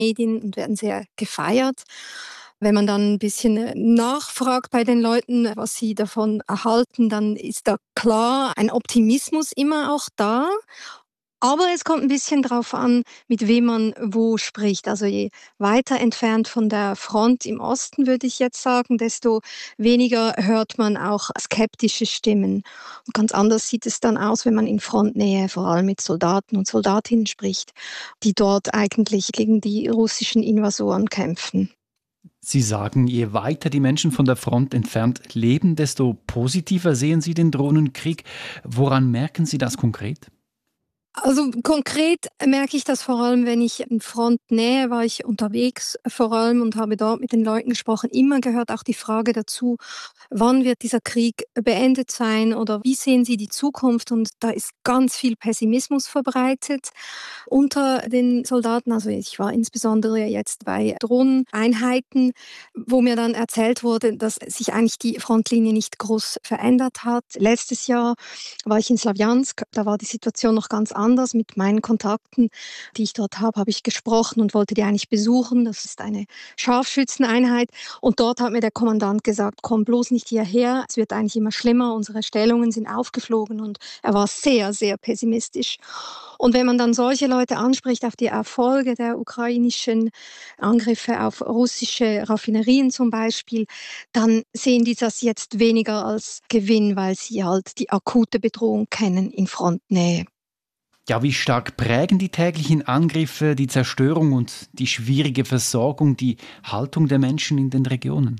Medien und werden sehr gefeiert. Wenn man dann ein bisschen nachfragt bei den Leuten, was sie davon erhalten, dann ist da klar ein Optimismus immer auch da. Aber es kommt ein bisschen drauf an, mit wem man wo spricht. Also, je weiter entfernt von der Front im Osten, würde ich jetzt sagen, desto weniger hört man auch skeptische Stimmen. Und ganz anders sieht es dann aus, wenn man in Frontnähe vor allem mit Soldaten und Soldatinnen spricht, die dort eigentlich gegen die russischen Invasoren kämpfen. Sie sagen, je weiter die Menschen von der Front entfernt leben, desto positiver sehen Sie den Drohnenkrieg. Woran merken Sie das konkret? Also, konkret merke ich das vor allem, wenn ich in Frontnähe war ich unterwegs vor allem und habe dort mit den Leuten gesprochen. Immer gehört auch die Frage dazu: „Wann wird dieser Krieg beendet sein oder wie sehen Sie die Zukunft?“ Und da ist ganz viel Pessimismus verbreitet unter den Soldaten. Also, ich war insbesondere jetzt bei Drohneneinheiten, wo mir dann erzählt wurde, dass sich eigentlich die Frontlinie nicht groß verändert hat. Letztes Jahr war ich in Slawjansk, da war die Situation noch ganz anders. Mit meinen Kontakten, die ich dort habe ich gesprochen und wollte die eigentlich besuchen. Das ist eine Scharfschützeneinheit und dort hat mir der Kommandant gesagt: „Komm bloß nicht hierher, es wird eigentlich immer schlimmer, unsere Stellungen sind aufgeflogen.“ Und er war sehr, sehr pessimistisch. Und wenn man dann solche Leute anspricht auf die Erfolge der ukrainischen Angriffe auf russische Raffinerien zum Beispiel, dann sehen die das jetzt weniger als Gewinn, weil sie halt die akute Bedrohung kennen in Frontnähe. Ja, wie stark prägen die täglichen Angriffe, die Zerstörung und die schwierige Versorgung die Haltung der Menschen in den Regionen?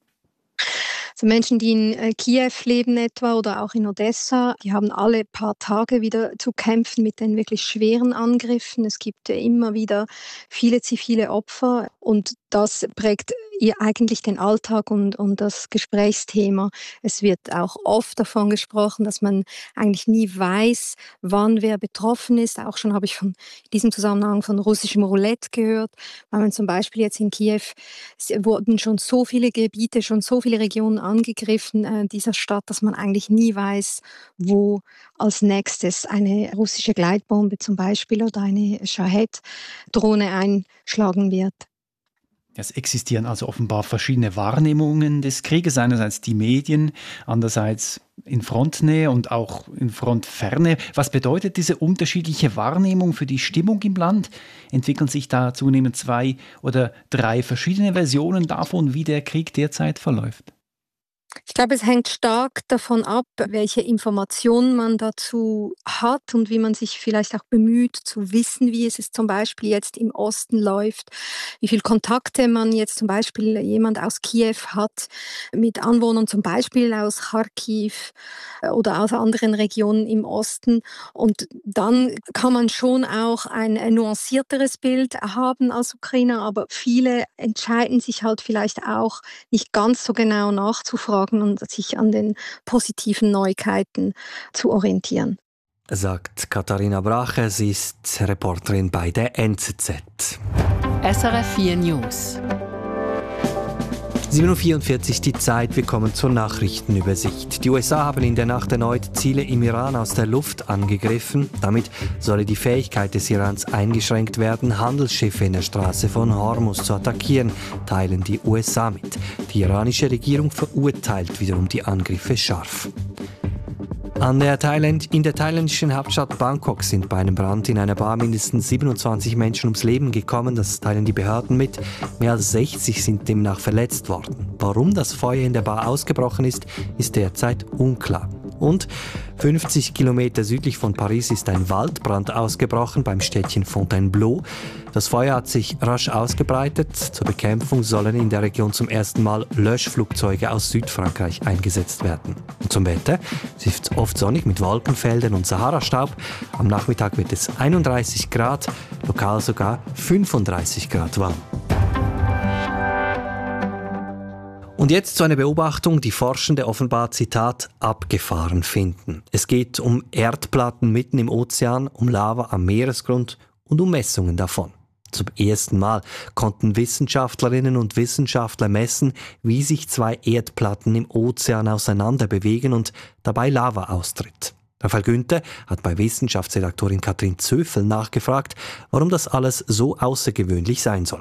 So Menschen, die in Kiew leben etwa oder auch in Odessa, die haben alle paar Tage wieder zu kämpfen mit den wirklich schweren Angriffen. Es gibt immer wieder viele zivile Opfer und das prägt ihr eigentlich den Alltag und das Gesprächsthema. Es wird auch oft davon gesprochen, dass man eigentlich nie weiß, wann wer betroffen ist. Auch schon habe ich von in diesem Zusammenhang von russischem Roulette gehört, weil man zum Beispiel jetzt in Kiew es wurden schon so viele Gebiete, schon so viele Regionen angegriffen, dieser Stadt, dass man eigentlich nie weiß, wo als Nächstes eine russische Gleitbombe zum Beispiel oder eine Shahed-Drohne einschlagen wird. Es existieren also offenbar verschiedene Wahrnehmungen des Krieges. Einerseits die Medien, andererseits in Frontnähe und auch in Frontferne. Was bedeutet diese unterschiedliche Wahrnehmung für die Stimmung im Land? Entwickeln sich da zunehmend 2 oder 3 verschiedene Versionen davon, wie der Krieg derzeit verläuft? Ich glaube, es hängt stark davon ab, welche Informationen man dazu hat und wie man sich vielleicht auch bemüht zu wissen, wie es zum Beispiel jetzt im Osten läuft, wie viel Kontakte man jetzt zum Beispiel jemand aus Kiew hat mit Anwohnern zum Beispiel aus Charkiw oder aus anderen Regionen im Osten. Und dann kann man schon auch ein nuancierteres Bild haben als Ukrainer, aber viele entscheiden sich halt vielleicht auch nicht ganz so genau nachzufragen und sich an den positiven Neuigkeiten zu orientieren. Sagt Katharina Brache, sie ist Reporterin bei der NZZ. SRF 4 News. 7:44 Uhr die Zeit, wir kommen zur Nachrichtenübersicht. Die USA haben in der Nacht erneut Ziele im Iran aus der Luft angegriffen. Damit solle die Fähigkeit des Irans eingeschränkt werden, Handelsschiffe in der Straße von Hormuz zu attackieren, teilen die USA mit. Die iranische Regierung verurteilt wiederum die Angriffe scharf. In der thailändischen Hauptstadt Bangkok sind bei einem Brand in einer Bar mindestens 27 Menschen ums Leben gekommen. Das teilen die Behörden mit. Mehr als 60 sind demnach verletzt worden. Warum das Feuer in der Bar ausgebrochen ist, ist derzeit unklar. Und 50 Kilometer südlich von Paris ist ein Waldbrand ausgebrochen beim Städtchen Fontainebleau. Das Feuer hat sich rasch ausgebreitet. Zur Bekämpfung sollen in der Region zum ersten Mal Löschflugzeuge aus Südfrankreich eingesetzt werden. Und zum Wetter: es ist oft sonnig mit Wolkenfeldern und Saharastaub. Am Nachmittag wird es 31 Grad, lokal sogar 35 Grad warm. Und jetzt zu einer Beobachtung, die Forschende offenbar, Zitat, abgefahren finden. Es geht um Erdplatten mitten im Ozean, um Lava am Meeresgrund und um Messungen davon. Zum ersten Mal konnten Wissenschaftlerinnen und Wissenschaftler messen, wie sich 2 Erdplatten im Ozean auseinander bewegen und dabei Lava austritt. Raphael Günther hat bei Wissenschaftsredaktorin Katrin Zöfel nachgefragt, warum das alles so außergewöhnlich sein soll.